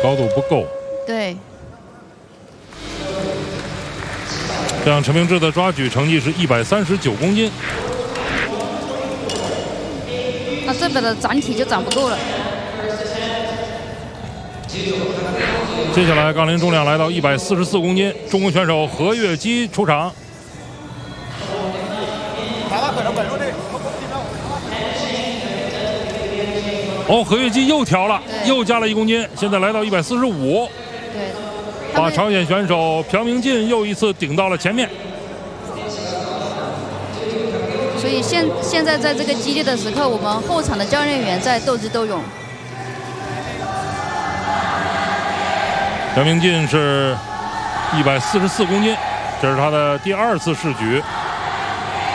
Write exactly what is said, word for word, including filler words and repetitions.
高度不够。 对。 这样陈明志的抓举成绩是一百三十九公斤。 那这边的展体就长不够了。 接下来杠铃重量来到一百四十四公斤，中国选手何月基出场。哦，何月基又调了，又加了一公斤，现在来到一百四十五。 对， 把朝鲜选手朴明进又一次顶到了前面。 所以现现在在这个激烈的时刻，我们后场的教练员在斗智斗勇。 朴明进是一百四十四公斤，这是他的第二次试举。